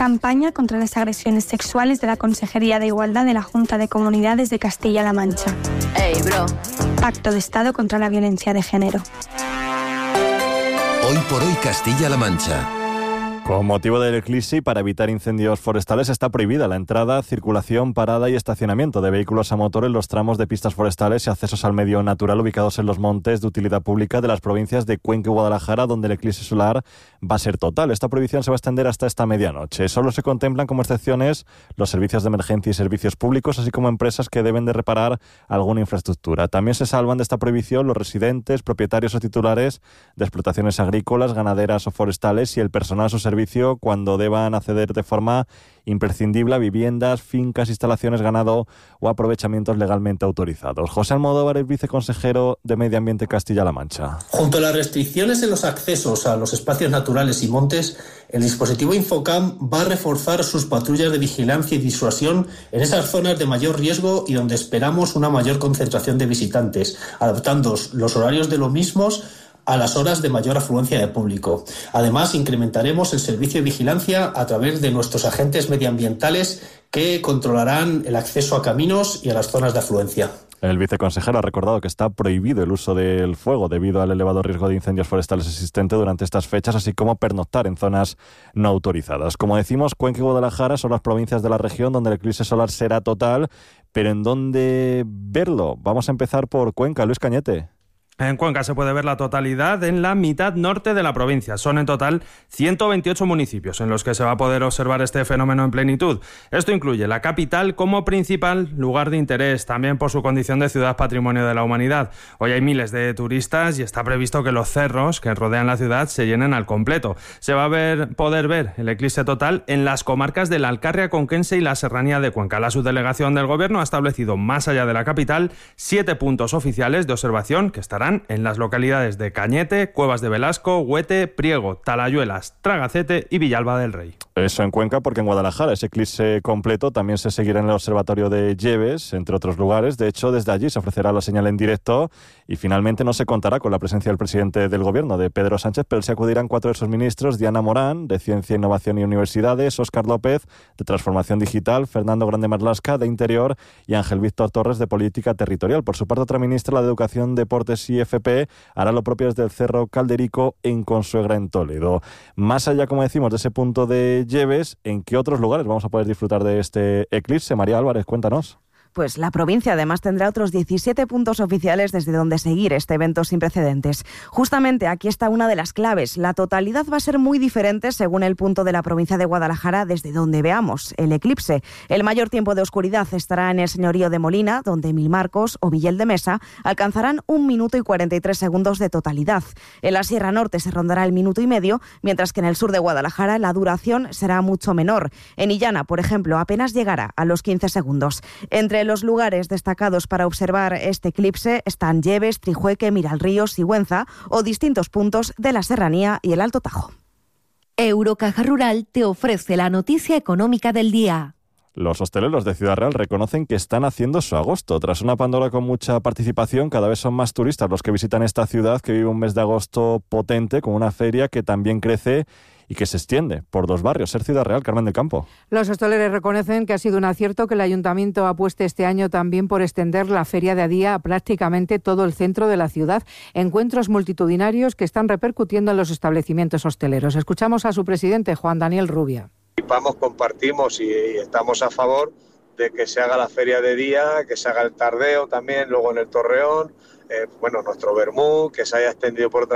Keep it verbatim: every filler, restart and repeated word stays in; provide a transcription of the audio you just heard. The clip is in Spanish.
Campaña contra las agresiones sexuales de la Consejería de Igualdad de la Junta de Comunidades de Castilla-La Mancha. Ey, bro. Pacto de Estado contra la violencia de género. Hoy por hoy Castilla-La Mancha. Con motivo del eclipse y para evitar incendios forestales está prohibida la entrada, circulación, parada y estacionamiento de vehículos a motor en los tramos de pistas forestales y accesos al medio natural ubicados en los montes de utilidad pública de las provincias de Cuenca y Guadalajara, donde el eclipse solar va a ser total. Esta prohibición se va a extender hasta esta medianoche. Solo se contemplan como excepciones los servicios de emergencia y servicios públicos, así como empresas que deben de reparar alguna infraestructura. También se salvan de esta prohibición los residentes, propietarios o titulares de explotaciones agrícolas, ganaderas o forestales y el personal a su servicio cuando deban acceder de forma imprescindible a viviendas, fincas, instalaciones, ganado o aprovechamientos legalmente autorizados. José Almodóvar es viceconsejero de Medio Ambiente Castilla-La Mancha. Junto a las restricciones en los accesos a los espacios naturales y montes, el dispositivo Infocam va a reforzar sus patrullas de vigilancia y disuasión en esas zonas de mayor riesgo y donde esperamos una mayor concentración de visitantes, adaptando los horarios de los mismos a las horas de mayor afluencia de público. Además, incrementaremos el servicio de vigilancia a través de nuestros agentes medioambientales que controlarán el acceso a caminos y a las zonas de afluencia. El viceconsejero ha recordado que está prohibido el uso del fuego debido al elevado riesgo de incendios forestales existente durante estas fechas, así como pernoctar en zonas no autorizadas. Como decimos, Cuenca y Guadalajara son las provincias de la región donde el eclipse solar será total, pero ¿en dónde verlo? Vamos a empezar por Cuenca. Luis Cañete. En Cuenca se puede ver la totalidad en la mitad norte de la provincia. Son en total ciento veintiocho municipios en los que se va a poder observar este fenómeno en plenitud. Esto incluye la capital como principal lugar de interés, también por su condición de ciudad patrimonio de la humanidad. Hoy hay miles de turistas y está previsto que los cerros que rodean la ciudad se llenen al completo. Se va a ver, poder ver el eclipse total en las comarcas de la Alcarria Conquense y la Serranía de Cuenca. La subdelegación del Gobierno ha establecido, más allá de la capital, siete puntos oficiales de observación que estarán en las localidades de Cañete, Cuevas de Velasco, Huete, Priego, Talayuelas, Tragacete y Villalba del Rey. Eso en Cuenca, porque en Guadalajara ese eclipse completo también se seguirá en el observatorio de Lleves, entre otros lugares. De hecho, desde allí se ofrecerá la señal en directo y finalmente no se contará con la presencia del presidente del Gobierno, de Pedro Sánchez, pero se acudirán cuatro de sus ministros: Diana Morán, de Ciencia, Innovación y Universidades; Óscar López, de Transformación Digital; Fernando Grande Marlaska, de Interior; y Ángel Víctor Torres, de Política Territorial. Por su parte, otra ministra, la de Educación, Deportes y F P, hará lo propio desde el Cerro Calderico en Consuegra, en Toledo. Más allá, como decimos, de ese punto de Lleves, ¿en qué otros lugares vamos a poder disfrutar de este eclipse? María Álvarez, cuéntanos. Pues la provincia además tendrá otros diecisiete puntos oficiales desde donde seguir este evento sin precedentes. Justamente aquí está una de las claves. La totalidad va a ser muy diferente según el punto de la provincia de Guadalajara desde donde veamos el eclipse. El mayor tiempo de oscuridad estará en el señorío de Molina, donde Milmarcos o Villel de Mesa alcanzarán un minuto y cuarenta y tres segundos de totalidad. En la Sierra Norte se rondará el minuto y medio, mientras que en el sur de Guadalajara la duración será mucho menor. En Illana, por ejemplo, apenas llegará a los quince segundos. Entre los lugares destacados para observar este eclipse están Lleves, Trijueque, Miralríos, Sigüenza o distintos puntos de la Serranía y el Alto Tajo. Eurocaja Rural te ofrece la noticia económica del día. Los hosteleros de Ciudad Real reconocen que están haciendo su agosto. Tras una Pandora con mucha participación, cada vez son más turistas los que visitan esta ciudad, que vive un mes de agosto potente, con una feria que también crece y que se extiende por dos barrios. Ser Ciudad Real, Carmen del Campo. Los hosteleros reconocen que ha sido un acierto que el Ayuntamiento apueste este año también por extender la Feria de Día a prácticamente todo el centro de la ciudad. Encuentros multitudinarios que están repercutiendo en los establecimientos hosteleros. Escuchamos a su presidente, Juan Daniel Rubia. Vamos, compartimos y estamos a favor de que se haga la Feria de Día, que se haga el tardeo también, luego en el Torreón, eh, bueno, nuestro vermú, que se haya extendido por otra